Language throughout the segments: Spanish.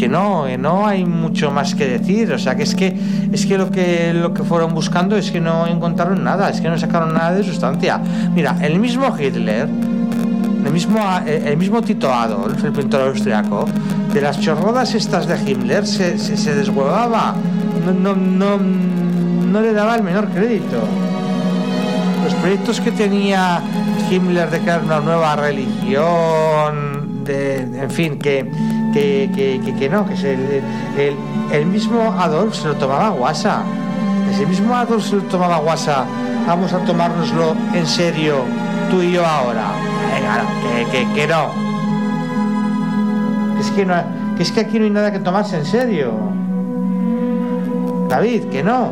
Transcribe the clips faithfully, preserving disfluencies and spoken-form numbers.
que no, eh, no hay mucho más que decir. O sea, que es que es que lo que lo que fueron buscando es que no encontraron nada, es que no sacaron nada de sustancia. Mira, el mismo Hitler, el mismo el mismo Tito Adolf, el pintor austriaco, de las chorradas estas de Himmler se, se, se deshuevaba, no, no, no, no le daba el menor crédito. Los proyectos que tenía Himmler de crear una nueva religión, de, en fin, que que, que, que, que no, que se, el, el, el mismo Adolf se lo tomaba guasa. Ese mismo Adolf se lo tomaba guasa. Vamos a tomárnoslo en serio, tú y yo ahora. Venga, que, que, que no. Que es que no, que es que aquí no hay nada que tomarse en serio. David, que no.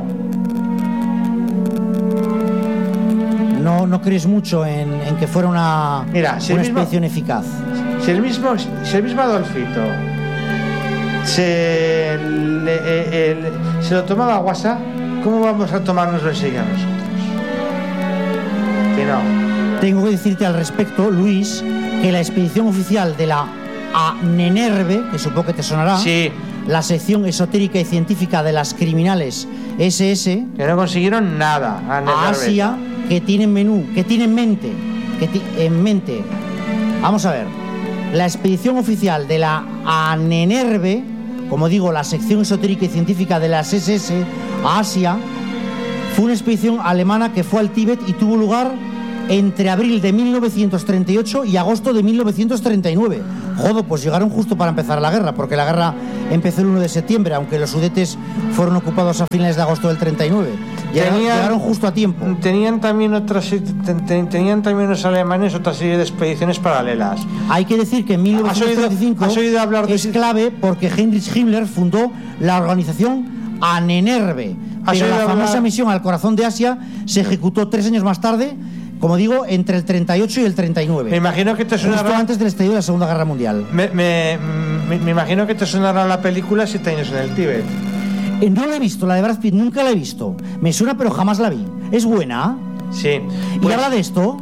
No, no crees mucho en, en que fuera una, Mira, si una mismo, expedición eficaz. Si el mismo, si el mismo Adolfito se, le, el, se lo tomaba guasa, ¿cómo vamos a tomárnoslo en serio nosotros? Que no. Tengo que decirte al respecto, Luis, que la expedición oficial de la Ahnenerbe, que supongo que te sonará, sí, la sección esotérica y científica de las criminales ese ese, que no consiguieron nada a Asia, que tiene en menú, que tiene en mente, que ti, en mente, vamos a ver, la expedición oficial de la Ahnenerbe, como digo, la sección esotérica y científica de las ese ese a Asia, fue una expedición alemana que fue al Tíbet y tuvo lugar entre abril de mil novecientos treinta y ocho y agosto de mil novecientos treinta y nueve. Joder, pues llegaron justo para empezar la guerra, porque la guerra empezó el uno de septiembre, aunque los Sudetes fueron ocupados a finales de agosto del treinta y nueve. Llegaron, tenían, llegaron justo a tiempo. Tenían también otras, tenían también los alemanes otra serie de expediciones paralelas. Hay que decir que en mil novecientos treinta y cinco ¿Has oído, has oído hablar de es clave porque Heinrich Himmler fundó la organización Ahnenerbe, pero la famosa hablar... misión al corazón de Asia se ejecutó tres años más tarde, como digo, entre el treinta y ocho y el treinta y nueve. Me imagino que te sonará... Justo antes del estallido de la Segunda Guerra Mundial. Me, me, me, me imagino que te sonará la película Siete años en el Tíbet. Eh, no la he visto, la de Brad Pitt, nunca la he visto. Me suena, pero jamás la vi. ¿Es buena? Sí. Pues, ¿y habla de esto?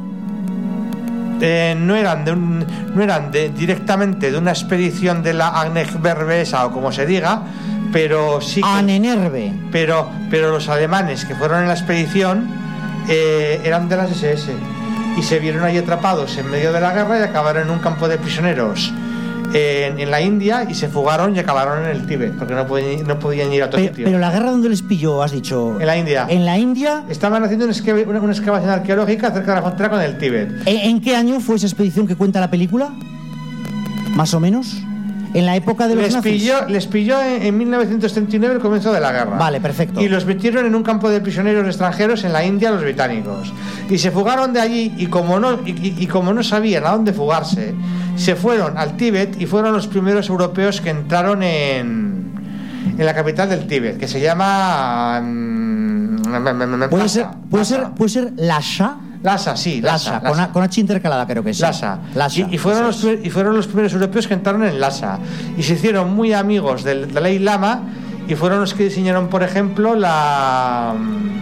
Eh, no eran, de un, no eran de, directamente de una expedición de la Ahnenerbe, esa, o como se diga, pero sí que... Ahnenerbe. Pero, pero los alemanes que fueron en la expedición... Eh, eran de las ese ese y se vieron ahí atrapados en medio de la guerra y acabaron en un campo de prisioneros eh, en, en la India y se fugaron y acabaron en el Tíbet porque no podían, no podían ir a otro pero, sitio. Pero la guerra, ¿dónde les pilló, has dicho? En la India. En la India estaban haciendo una, una, una excavación arqueológica cerca de la frontera con el Tíbet. ¿En, ¿En qué año fue esa expedición que cuenta la película? ¿Más o menos? ¿En la época de los les nazis? Pilló, les pilló en, en mil novecientos treinta y nueve el comienzo de la guerra. Vale, perfecto. Y los metieron en un campo de prisioneros extranjeros en la India, los británicos. Y se fugaron de allí y como no, y, y, y como no sabían a dónde fugarse, se fueron al Tíbet y fueron los primeros europeos que entraron en, en la capital del Tíbet, que se llama... Um, ¿Puede, ser, puede, ser, ¿Puede ser Lhasa? Lhasa, sí, Lhasa, Lhasa, con, Lhasa. Con H intercalada creo que sí. Lhasa. Lhasa. Y, y, fueron los, y fueron los primeros europeos que entraron en Lhasa. Y se hicieron muy amigos del Dalai Lama y fueron los que diseñaron, por ejemplo, la...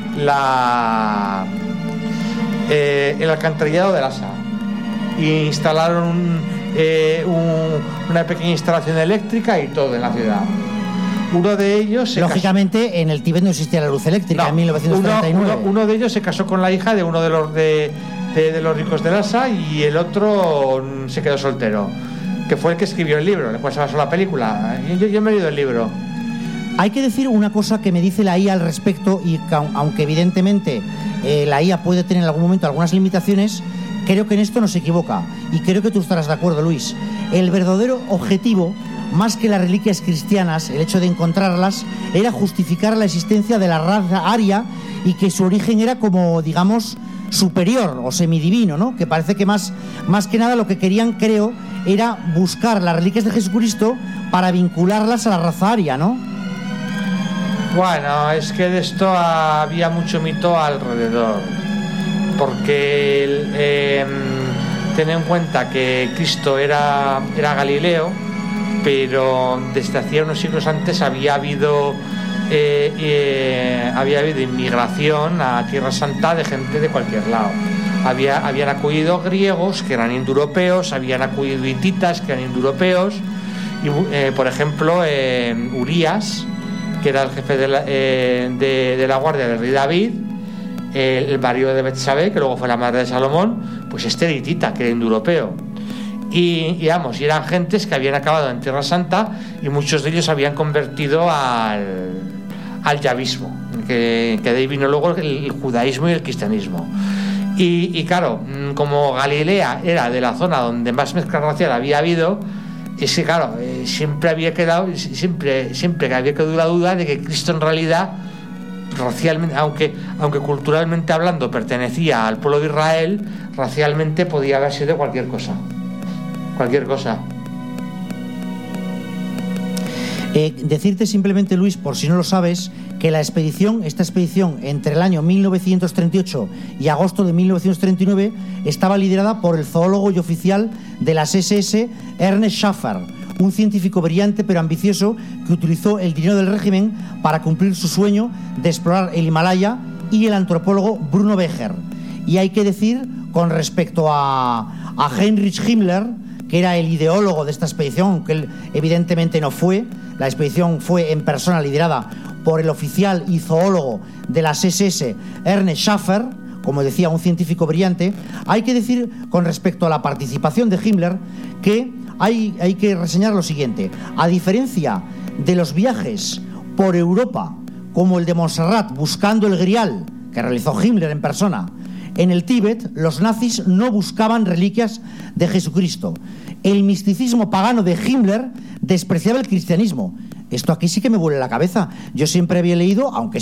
la eh, el alcantarillado de Lhasa. Y instalaron un, eh, un, una pequeña instalación eléctrica y todo en la ciudad. Uno de ellos se lógicamente casó... en el Tíbet no existía la luz eléctrica, no, en mil novecientos treinta y nueve. Uno, uno, uno de ellos se casó con la hija de uno de los de, de, de los ricos de Lhasa y el otro se quedó soltero, que fue el que escribió el libro. Después se basó la película. Yo, yo me he leído el libro. Hay que decir una cosa que me dice la I A al respecto, y que, aunque evidentemente eh, la I A puede tener en algún momento algunas limitaciones, creo que en esto no se equivoca, y creo que tú estarás de acuerdo, Luis. El verdadero objetivo, más que las reliquias cristianas, el hecho de encontrarlas, era justificar la existencia de la raza aria y que su origen era como, digamos, superior o semidivino, ¿no? Que parece que más, más que nada lo que querían, creo, era buscar las reliquias de Jesucristo para vincularlas a la raza aria, ¿no? Bueno, es que de esto había mucho mito alrededor, porque eh, ten en cuenta que Cristo era, era Galileo, pero desde hacía unos siglos antes había habido eh, eh, había habido inmigración a Tierra Santa de gente de cualquier lado. Había, habían acudido griegos que eran indoeuropeos, habían acudido hititas que eran indoeuropeos, Y, eh, por ejemplo, eh, Urias, que era el jefe de la, eh, de, de la guardia del rey David, eh, el marido de Betsabé, que luego fue la madre de Salomón, pues este hitita, que era indoeuropeo. Y, y vamos, y eran gentes que habían acabado en Tierra Santa y muchos de ellos habían convertido al, al yavismo, que, que de ahí vino luego el, el judaísmo y el cristianismo. Y, y claro, como Galilea era de la zona donde más mezcla racial había habido, es que claro, eh, siempre había quedado, siempre, siempre que había quedado la duda de que Cristo en realidad, racialmente, aunque, aunque culturalmente hablando pertenecía al pueblo de Israel, racialmente podía haber sido cualquier cosa. Cualquier cosa. Eh, decirte simplemente, Luis, por si no lo sabes, que la expedición, esta expedición entre el año mil novecientos treinta y ocho y agosto de mil novecientos treinta y nueve estaba liderada por el zoólogo y oficial de las ese ese, Ernest Schaffer, un científico brillante pero ambicioso que utilizó el dinero del régimen para cumplir su sueño de explorar el Himalaya, y el antropólogo Bruno Becher. Y hay que decir, con respecto a, a Heinrich Himmler, que era el ideólogo de esta expedición, que él evidentemente no fue, la expedición fue en persona liderada por el oficial y zoólogo de las ese ese, Ernest Schaffer, como decía, un científico brillante. Hay que decir, con respecto a la participación de Himmler, que hay, hay que reseñar lo siguiente. A diferencia de los viajes por Europa, como el de Montserrat buscando el Grial, que realizó Himmler en persona, en el Tíbet los nazis no buscaban reliquias de Jesucristo. El misticismo pagano de Himmler despreciaba el cristianismo. Esto aquí sí que me vuelve la cabeza. Yo siempre había leído, aunque